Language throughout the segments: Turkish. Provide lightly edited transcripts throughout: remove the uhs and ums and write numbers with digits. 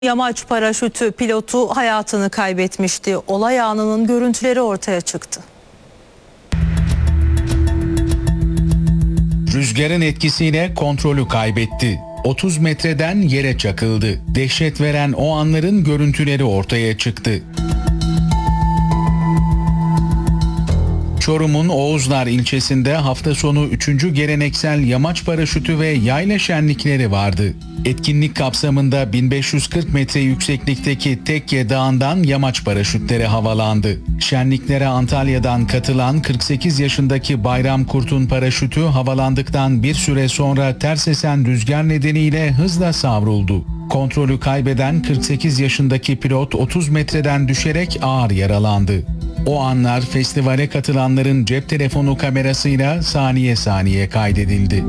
Yamaç paraşütü pilotu hayatını kaybetmişti. Olay anının görüntüleri ortaya çıktı. Rüzgarın etkisiyle kontrolü kaybetti. 30 metreden yere çakıldı. Dehşet veren o anların görüntüleri ortaya çıktı. Çorum'un Oğuzlar ilçesinde hafta sonu 3. geleneksel yamaç paraşütü ve yayla şenlikleri vardı. Etkinlik kapsamında 1540 metre yükseklikteki Tekke Dağı'ndan yamaç paraşütleri havalandı. Şenliklere Antalya'dan katılan 48 yaşındaki Bayram Kurt'un paraşütü havalandıktan bir süre sonra ters esen rüzgar nedeniyle hızla savruldu. Kontrolü kaybeden 48 yaşındaki pilot 30 metreden düşerek ağır yaralandı. O anlar festivale katılanların cep telefonu kamerasıyla saniye saniye kaydedildi.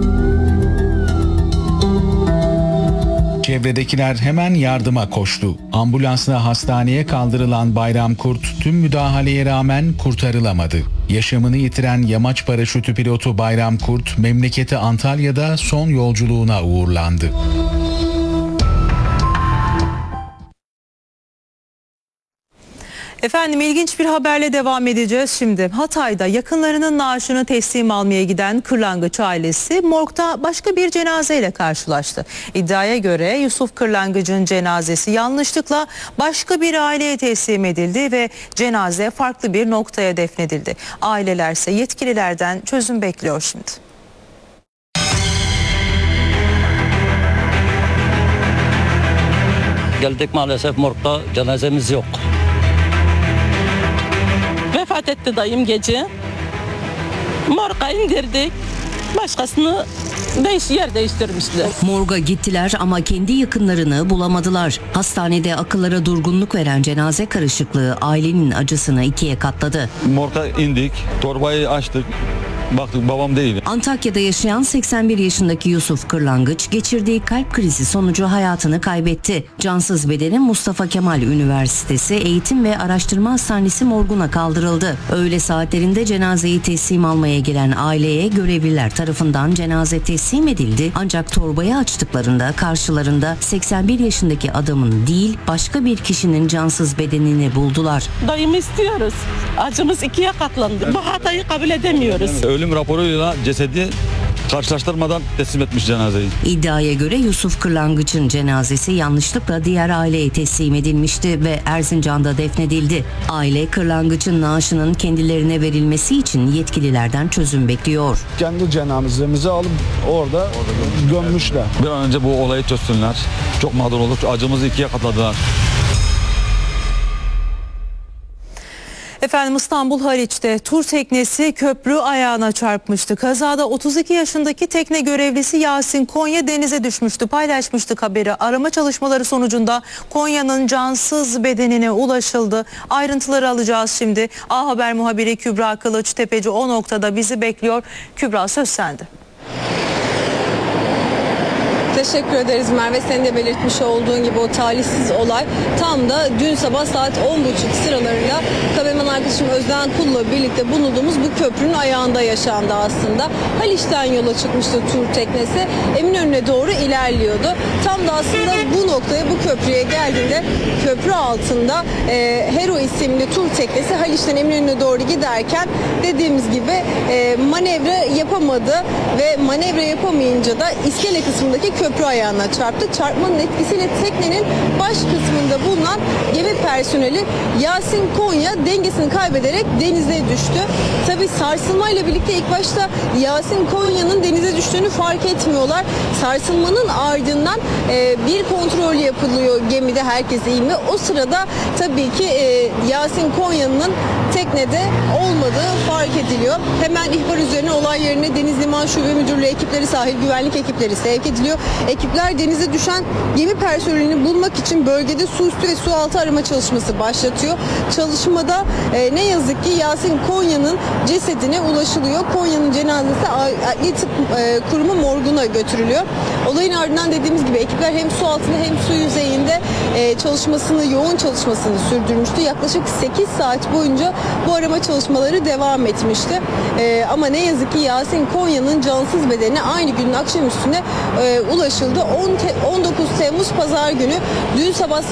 Çevredekiler hemen yardıma koştu. Ambulansla hastaneye kaldırılan Bayram Kurt tüm müdahaleye rağmen kurtarılamadı. Yaşamını yitiren yamaç paraşütü pilotu Bayram Kurt memleketi Antalya'da son yolculuğuna uğurlandı. Efendim ilginç bir haberle devam edeceğiz şimdi. Hatay'da yakınlarının naaşını teslim almaya giden Kırlangıç ailesi morgda başka bir cenazeyle karşılaştı. İddiaya göre Yusuf Kırlangıç'ın cenazesi yanlışlıkla başka bir aileye teslim edildi ve cenaze farklı bir noktaya defnedildi. Ailelerse yetkililerden çözüm bekliyor şimdi. Geldik, maalesef morgda cenazemiz yok. Vefat etti dayım gece. Morga indirdik. Başkasını yer değiştirmişler. Morga gittiler ama kendi yakınlarını bulamadılar. Hastanede akıllara durgunluk veren cenaze karışıklığı ailenin acısını ikiye katladı. Morga indik, torbayı açtık. Baktık babam değil. Antakya'da yaşayan 81 yaşındaki Yusuf Kırlangıç geçirdiği kalp krizi sonucu hayatını kaybetti. Cansız bedeni Mustafa Kemal Üniversitesi Eğitim ve Araştırma Hastanesi morguna kaldırıldı. Öğle saatlerinde cenazeyi teslim almaya gelen aileye görevliler tarafından cenaze teslim edildi. Ancak torbayı açtıklarında karşılarında 81 yaşındaki adamın değil başka bir kişinin cansız bedenini buldular. Dayımı istiyoruz. Acımız ikiye katlandı. Bu hatayı kabul edemiyoruz. Ölüm raporuyla cesedi karşılaştırmadan teslim etmiş cenazeyi. İddiaya göre Yusuf Kırlangıç'ın cenazesi yanlışlıkla diğer aileye teslim edilmişti ve Erzincan'da defnedildi. Aile Kırlangıç'ın naaşının kendilerine verilmesi için yetkililerden çözüm bekliyor. Kendi cenazemizi alıp orada gömmüşler. Bir an önce bu olayı çözsünler. Çok mağdur olduk. Acımızı ikiye katladılar. Efendim İstanbul Haliç'te tur teknesi köprü ayağına çarpmıştı. Kazada 32 yaşındaki tekne görevlisi Yasin Konya denize düşmüştü. Paylaşmıştık haberi. Arama çalışmaları sonucunda Konya'nın cansız bedenine ulaşıldı. Ayrıntıları alacağız şimdi. A Haber muhabiri Kübra Kılıçtepeci o noktada bizi bekliyor. Kübra, söz sende. Teşekkür ederiz Merve. Senin de belirtmiş olduğun gibi o talihsiz olay tam da dün sabah saat 10.30 sıralarıyla kameraman arkadaşım Özden Kul'la birlikte bulunduğumuz bu köprünün ayağında yaşandı aslında. Haliç'ten yola çıkmıştı tur teknesi. Eminönü'ne doğru ilerliyordu. Tam da aslında bu noktaya, bu köprüye geldiğinde köprü altında Hero isimli tur teknesi Haliç'ten Eminönü'ne doğru giderken dediğimiz gibi manevra yapamadı ve manevra yapamayınca da iskele kısmındaki köprü ayağına çarptı. Çarpmanın etkisiyle teknenin baş kısmında bulunan gemi personeli Yasin Konya dengesini kaybederek denize düştü. Tabi sarsılmayla birlikte ilk başta Yasin Konya'nın denize düştüğünü fark etmiyorlar. Sarsılmanın ardından bir kontrol yapılıyor gemide, herkes iyi mi? O sırada tabii ki Yasin Konya'nın teknede olmadığı fark ediliyor. Hemen ihbar üzerine olay yerine Deniz Liman Şube Müdürlüğü ekipleri, sahil güvenlik ekipleri sevk ediliyor. Ekipler denize düşen gemi personelini bulmak için bölgede su üstü ve su altı arama çalışması başlatıyor. Çalışmada ne yazık ki Yasin Konya'nın cesedine ulaşılıyor. Konya'nın cenazesi Adli Tıp Kurumu morguna götürülüyor. Olayın ardından dediğimiz gibi ekipler hem su altında hem su yüzeyinde yoğun çalışmasını sürdürmüştü. Yaklaşık 8 saat boyunca bu arama çalışmaları devam etmişti. Ama ne yazık ki Yasin Konya'nın cansız bedenine aynı günün akşamüstüne ulaşıldı. 19 Temmuz Pazar günü dün sabah